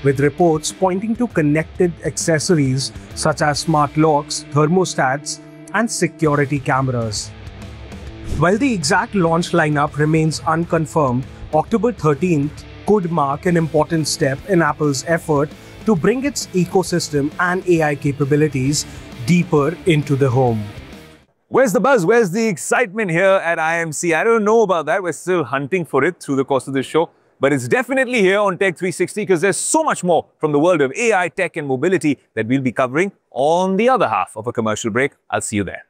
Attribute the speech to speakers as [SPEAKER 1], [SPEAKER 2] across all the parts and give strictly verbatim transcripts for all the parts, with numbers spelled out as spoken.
[SPEAKER 1] with reports pointing to connected accessories such as smart locks, thermostats, and security cameras. While the exact launch lineup remains unconfirmed, October thirteenth could mark an important step in Apple's effort to bring its ecosystem and A I capabilities deeper into the home.
[SPEAKER 2] Where's the buzz? Where's the excitement here at I M C? I don't know about that. We're still hunting for it through the course of this show. But it's definitely here on Tech three sixty because there's so much more from the world of A I, tech and mobility that we'll be covering on the other half of a commercial break. I'll see you there.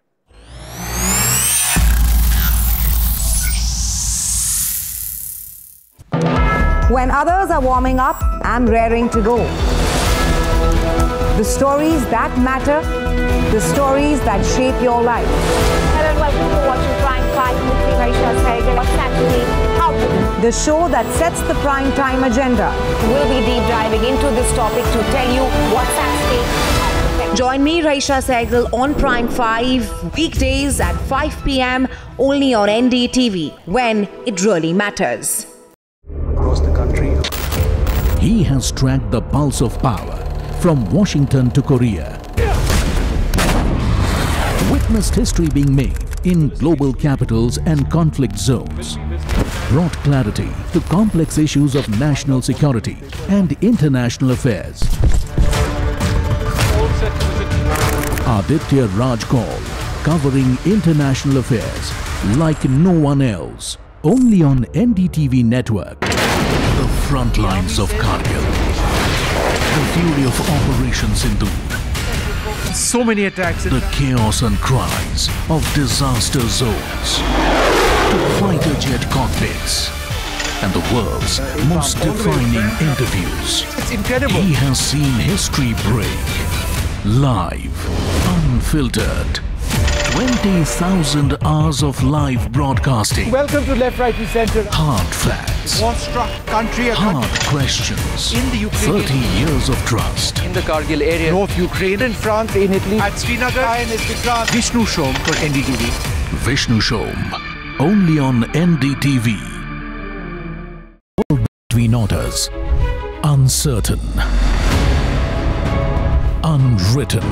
[SPEAKER 3] When others are warming up, I'm raring to go. The stories that matter, the stories that shape your life.
[SPEAKER 4] Hello and welcome to watching Prime five with me, Raisha Sehgal. What's actually happening?
[SPEAKER 3] The show that sets the prime time agenda.
[SPEAKER 4] We'll be deep diving into this topic to tell you what's at stake.
[SPEAKER 3] Join me, Raisha Sehgal, on Prime five, weekdays at five p m only on N D T V, when it really matters.
[SPEAKER 1] Across the country.
[SPEAKER 5] He has tracked the pulse of power from Washington to Korea. Witnessed history being made in global capitals and conflict zones. Brought clarity to complex issues of national security and international affairs. Aditya Raj Kaul, covering international affairs like no one else. Only on N D T V network. The front lines of Kargil. The fury of Operation Sindoor.
[SPEAKER 6] So many attacks.
[SPEAKER 5] The chaos and cries of disaster zones. To fighter jet cockpits. And the world's most defining interviews.
[SPEAKER 6] It's incredible.
[SPEAKER 5] He has seen history break. Live. Unfiltered. twenty thousand hours of live broadcasting.
[SPEAKER 6] Welcome to Left, Right and Center.
[SPEAKER 5] Hard facts.
[SPEAKER 6] War-struck country.
[SPEAKER 5] Hard questions.
[SPEAKER 6] In the Ukraine.
[SPEAKER 5] thirty years of trust.
[SPEAKER 6] In the Kargil area. North Ukraine. In France, in Italy. At Srinagar. I N S Vikrant. Vishnu Shom for N D T V.
[SPEAKER 5] Vishnu Shom. Only on N D T V. All between orders. Uncertain. Unwritten.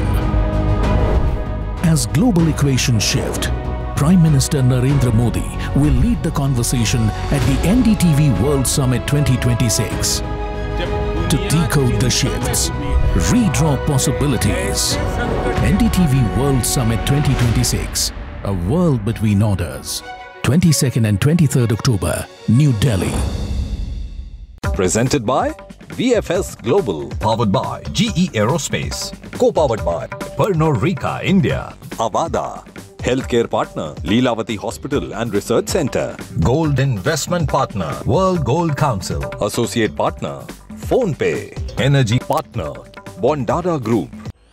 [SPEAKER 5] As global equations shift, Prime Minister Narendra Modi will lead the conversation at the N D T V World Summit twenty twenty-six. To decode the shifts, redraw possibilities. N D T V World Summit twenty twenty-six, a world between orders. twenty-second and twenty-third October, New Delhi.
[SPEAKER 7] Presented by V F S Global, powered by G E Aerospace, co-powered by Pernod Ricard India, Avada, healthcare partner Leelavati Hospital and Research Center, Gold investment partner World Gold Council, associate partner PhonePe, energy partner Bondada Group.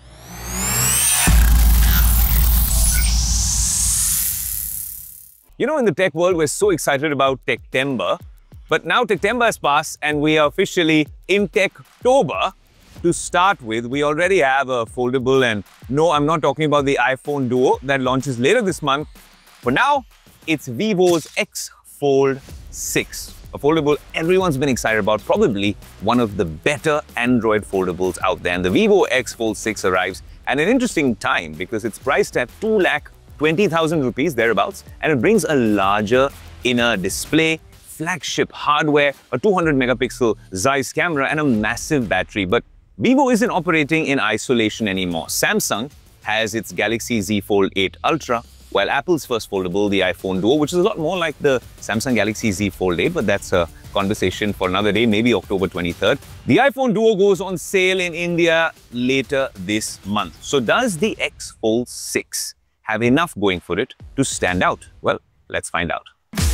[SPEAKER 2] You know, in the tech world, we're so excited about Techtember. But now Techtember has passed and we are officially in Techtober. To start with, we already have a foldable, and no, I'm not talking about the iPhone Duo that launches later this month. For now, it's Vivo's X Fold six. A foldable everyone's been excited about, probably one of the better Android foldables out there. And the Vivo X Fold six arrives at an interesting time because it's priced at two lakh twenty thousand rupees thereabouts, and it brings a larger inner display, flagship hardware, a two hundred megapixel Zeiss camera and a massive battery. But Vivo isn't operating in isolation anymore. Samsung has its Galaxy Z Fold eight Ultra, while Apple's first foldable, the iPhone Duo, which is a lot more like the Samsung Galaxy Z Fold eight, but that's a conversation for another day, maybe October twenty-third. The iPhone Duo goes on sale in India later this month. So does the X Fold six have enough going for it to stand out? Well, let's find out.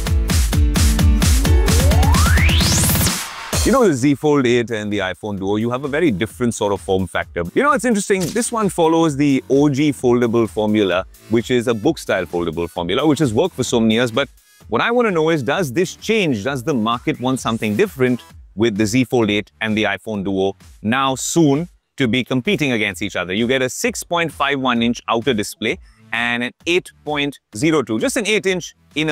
[SPEAKER 2] You know, the Z Fold eight and the iPhone Duo, you have a very different sort of form factor. You know, it's interesting. This one follows the O G foldable formula, which is a book-style foldable formula, which has worked for so many years. But what I want to know is, does this change? Does the market want something different with the Z Fold eight and the iPhone Duo now soon to be competing against each other? You get a six point five one inch outer display and an eight point zero two, just an eight inch inner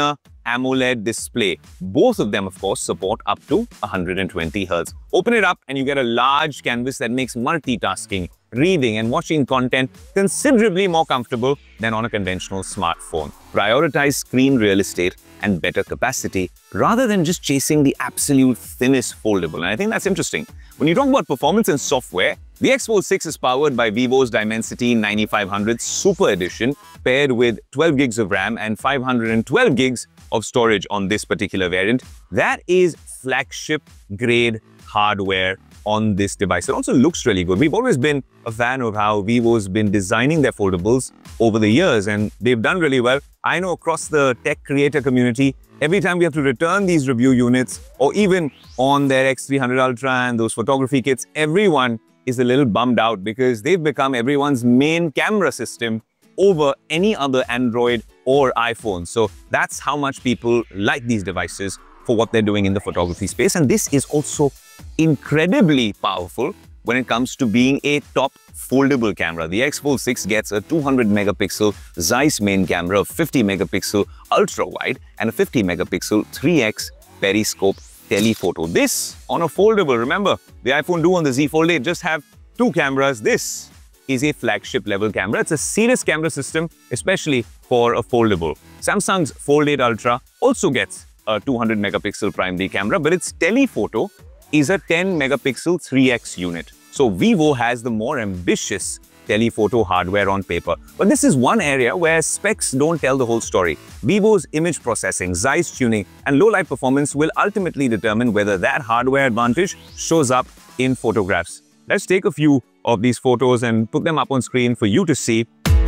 [SPEAKER 2] AMOLED display. Both of them, of course, support up to one hundred twenty hertz. Open it up and you get a large canvas that makes multitasking, reading and watching content considerably more comfortable than on a conventional smartphone. Prioritize screen real estate and better capacity rather than just chasing the absolute thinnest foldable. And I think that's interesting. When you talk about performance and software, the X Fold six is powered by Vivo's Dimensity ninety-five hundred Super Edition, paired with twelve gigs of RAM and five hundred twelve gigs of storage on this particular variant. That is flagship grade hardware on this device. It also looks really good. We've always been a fan of how Vivo's been designing their foldables over the years, and they've done really well. I know across the tech creator community, every time we have to return these review units, or even on their X three hundred Ultra and those photography kits, everyone is a little bummed out because they've become everyone's main camera system over any other Android or iPhone. So that's how much people like these devices for what they're doing in the photography space. And this is also incredibly powerful when it comes to being a top foldable camera. The X Fold six gets a two hundred megapixel Zeiss main camera, a fifty megapixel ultra wide, and a fifty megapixel three X periscope telephoto. This on a foldable. Remember, the iPhone Duo and the Z Fold eight just have two cameras. This is a flagship level camera. It's a serious camera system, especially for a foldable. Samsung's Fold eight Ultra also gets a two hundred megapixel primary camera, but its telephoto is a ten megapixel three X unit. So Vivo has the more ambitious telephoto hardware on paper. But this is one area where specs don't tell the whole story. Vivo's image processing, Zeiss tuning, and low light performance will ultimately determine whether that hardware advantage shows up in photographs. Let's take a few of these photos and put them up on screen for you to see.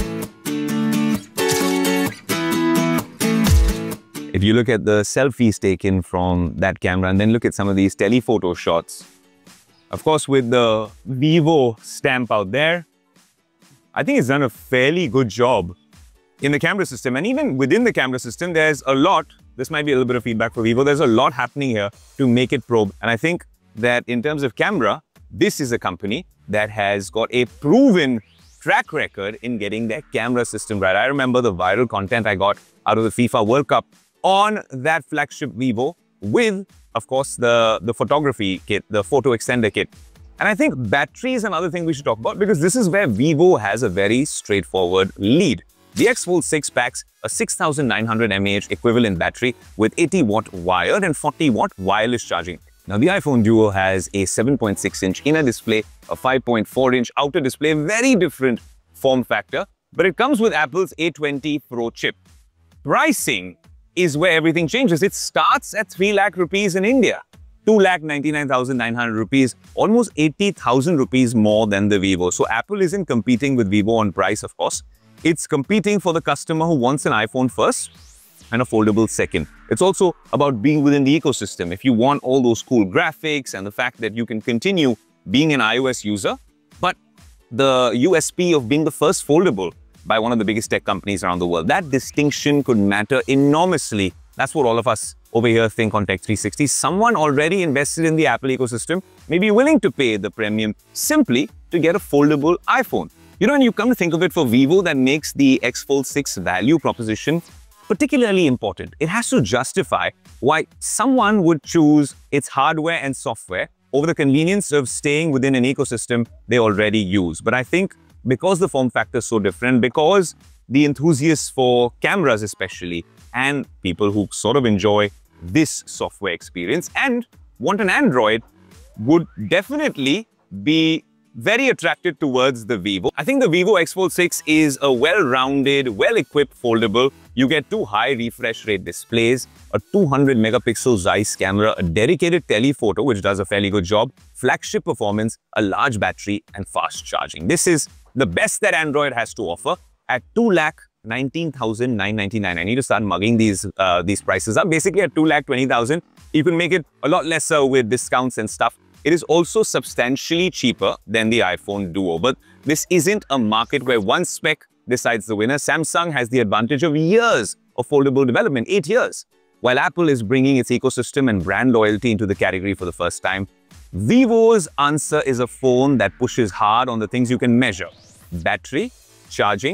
[SPEAKER 2] If you look at the selfies taken from that camera and then look at some of these telephoto shots, of course, with the Vivo stamp out there, I think it's done a fairly good job in the camera system. And even within the camera system, there's a lot, this might be a little bit of feedback for Vivo, there's a lot happening here to make it probe. And I think that in terms of camera, this is a company that has got a proven track record in getting their camera system right. I remember the viral content I got out of the FIFA World Cup on that flagship Vivo with, of course, the, the photography kit, the photo extender kit. And I think battery is another thing we should talk about because this is where Vivo has a very straightforward lead. The X Fold six packs a six thousand nine hundred milliamp hour equivalent battery with eighty watt wired and forty watt wireless charging. Now, the iPhone Duo has a seven point six inch inner display, a five point four inch outer display, very different form factor, but it comes with Apple's A twenty Pro chip. Pricing is where everything changes. It starts at three lakh rupees in India, two lakh ninety-nine thousand nine hundred rupees, almost eighty thousand rupees more than the Vivo. So Apple isn't competing with Vivo on price, of course. It's competing for the customer who wants an iPhone first and a foldable second. It's also about being within the ecosystem. If you want all those cool graphics and the fact that you can continue being an iOS user, but the U S P of being the first foldable by one of the biggest tech companies around the world, that distinction could matter enormously. That's what all of us over here think on Tech three sixty. Someone already invested in the Apple ecosystem may be willing to pay the premium simply to get a foldable iPhone. You know, and you come to think of it, for Vivo, that makes the X Fold six value proposition particularly important. It has to justify why someone would choose its hardware and software over the convenience of staying within an ecosystem they already use. But I think because the form factor is so different, because the enthusiasts for cameras especially, and people who sort of enjoy this software experience and want an Android, would definitely be very attracted towards the Vivo. I think the Vivo X Fold six is a well-rounded, well-equipped foldable. You get two high refresh rate displays, a two hundred megapixel Zeiss camera, a dedicated telephoto, which does a fairly good job, flagship performance, a large battery, and fast charging. This is the best that Android has to offer at two lakh nineteen thousand nine hundred ninety-nine. I need to start mugging these uh, these prices up. Basically at two lakh twenty thousand, you can make it a lot lesser with discounts and stuff. It is also substantially cheaper than the iPhone Duo, but this isn't a market where one spec decides the winner. Samsung has the advantage of years of foldable development, eight years. While Apple is bringing its ecosystem and brand loyalty into the category for the first time, Vivo's answer is a phone that pushes hard on the things you can measure: battery, charging,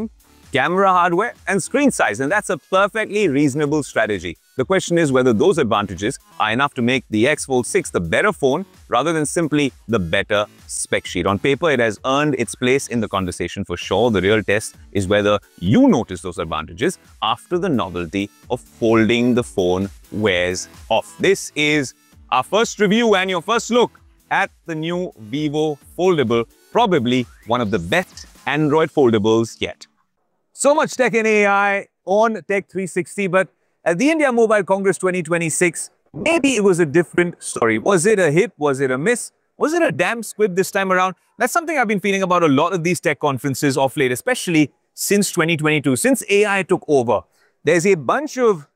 [SPEAKER 2] camera hardware, and screen size. And that's a perfectly reasonable strategy. The question is whether those advantages are enough to make the X Fold six the better phone rather than simply the better spec sheet. On paper, it has earned its place in the conversation for sure. The real test is whether you notice those advantages after the novelty of folding the phone wears off. This is our first review and your first look at the new Vivo Foldable, probably one of the best Android foldables yet. So much tech and A I on Tech three sixty, but at the India Mobile Congress twenty twenty-six, maybe it was a different story. Was it a hit? Was it a miss? Was it a damn squib this time around? That's something I've been feeling about a lot of these tech conferences of late, especially since twenty twenty-two, since A I took over. There's a bunch of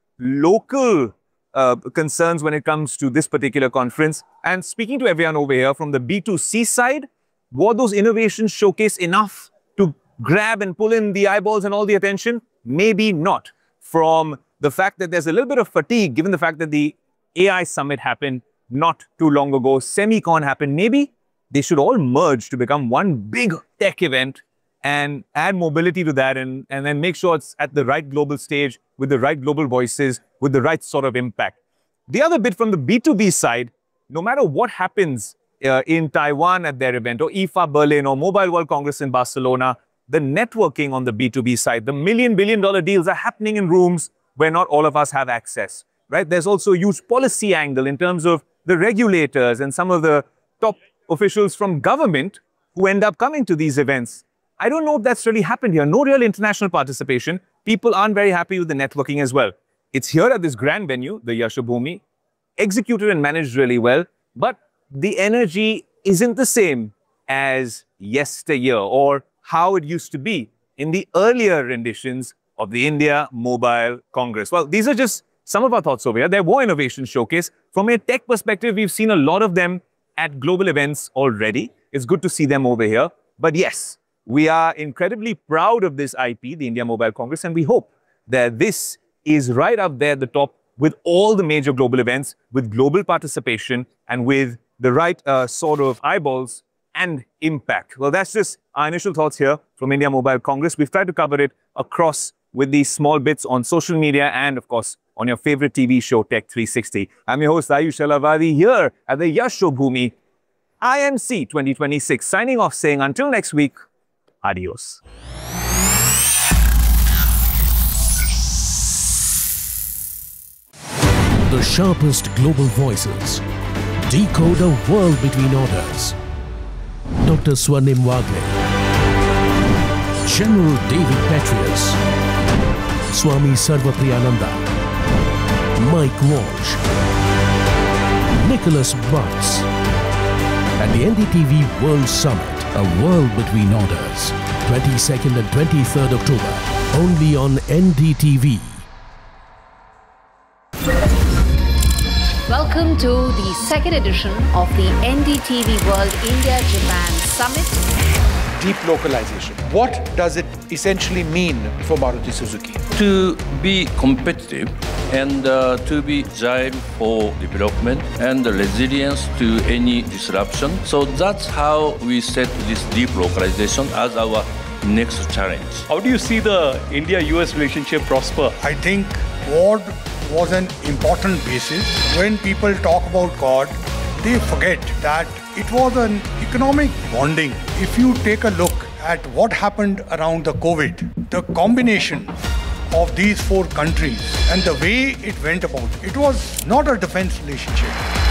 [SPEAKER 2] local uh, concerns when it comes to this particular conference. And speaking to everyone over here from the B two C side, were those innovations showcase enough to grab and pull in the eyeballs and all the attention? Maybe not. From the fact that there's a little bit of fatigue, given the fact that the A I summit happened not too long ago, Semicon happened, maybe they should all merge to become one big tech event and add mobility to that and, and then make sure it's at the right global stage with the right global voices, with the right sort of impact. The other bit from the B two B side, no matter what happens uh, in Taiwan at their event, or I F A Berlin, or Mobile World Congress in Barcelona, the networking on the B two B side, the million billion dollar deals are happening in rooms where not all of us have access, right? There's also a huge policy angle in terms of the regulators and some of the top officials from government who end up coming to these events. I don't know if that's really happened here. No real international participation. People aren't very happy with the networking as well. It's here at this grand venue, the Yashobhoomi, executed and managed really well, but the energy isn't the same as yesteryear or how it used to be in the earlier renditions of the India Mobile Congress. Well, these are just some of our thoughts over here. There were innovation showcase. From a tech perspective, we've seen a lot of them at global events already. It's good to see them over here. But yes, we are incredibly proud of this I P, the India Mobile Congress, and we hope that this is right up there at the top with all the major global events, with global participation, and with the right uh, sort of eyeballs and impact. Well, that's just our initial thoughts here from India Mobile Congress. We've tried to cover it across with these small bits on social media and, of course, on your favorite T V show, Tech three sixty. I'm your host, Ayush Alavadi, here at the Yashobhoomi I M C twenty twenty-six. Signing off saying until next week, adios.
[SPEAKER 5] The sharpest global voices decode a world between orders. Doctor Swarnim Wagle, General David Petraeus, Swami Sarvapriyananda, Mike Walsh, Nicholas Butts, at the N D T V World Summit, a world between orders, twenty-second and twenty-third October, only on N D T V.
[SPEAKER 8] Welcome to the second edition of the N D T V World India-Japan Summit.
[SPEAKER 6] Deep localization. What does it essentially mean for Maruti Suzuki?
[SPEAKER 9] To be competitive and uh, to be agile for development and resilience to any disruption. So that's how we set this deep localization as our next challenge.
[SPEAKER 10] How do you see the India U S relationship prosper?
[SPEAKER 11] I think Quad was an important basis. When people talk about Quad, they forget that it was an economic bonding. If you take a look at what happened around the COVID, the combination of these four countries and the way it went about, it was not a defense relationship.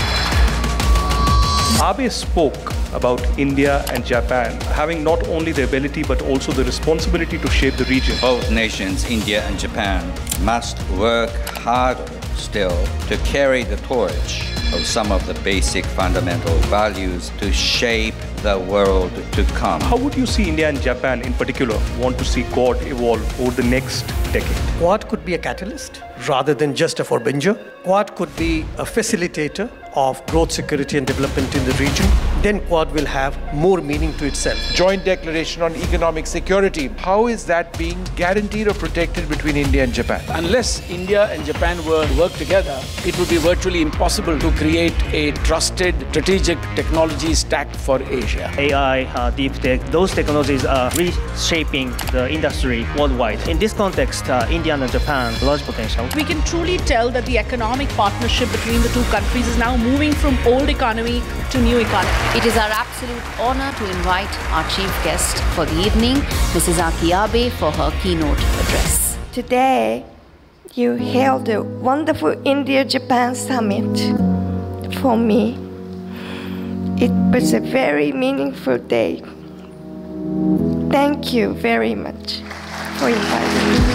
[SPEAKER 10] Abe spoke about India and Japan having not only the ability but also the responsibility to shape the region.
[SPEAKER 12] Both nations, India and Japan, must work harder still to carry the torch of some of the basic fundamental values to shape the world to come.
[SPEAKER 10] How would you see India and Japan in particular want to see Quad evolve over the next decade?
[SPEAKER 13] Quad could be a catalyst rather than just a forbinger. Quad could be a facilitator of growth, security and development in the region. Then Quad will have more meaning to itself.
[SPEAKER 6] Joint Declaration on Economic Security. How is that being guaranteed or protected between India and Japan?
[SPEAKER 14] Unless India and Japan were to work together, it would be virtually impossible to create a trusted strategic technology stack for Asia.
[SPEAKER 15] A I, uh, deep tech, those technologies are reshaping the industry worldwide. In this context, uh, India and Japan, large potential.
[SPEAKER 16] We can truly tell that the economic partnership between the two countries is now moving from old economy to new economy.
[SPEAKER 8] It is our absolute honor to invite our chief guest for the evening, Missus Aki Abe, for her keynote address.
[SPEAKER 17] Today, you held a wonderful India-Japan summit. For me, it was a very meaningful day. Thank you very much for inviting me.